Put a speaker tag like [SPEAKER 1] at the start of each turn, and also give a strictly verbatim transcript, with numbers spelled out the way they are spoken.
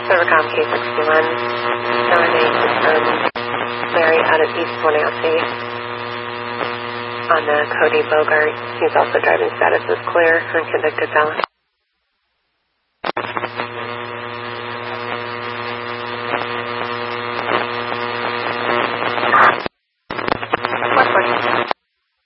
[SPEAKER 1] Servercom K sixty-one, Saturday confirmed Mary out of East Wenatchee on the Cody Bogart. He's also driving status is clear, unconvicted felon.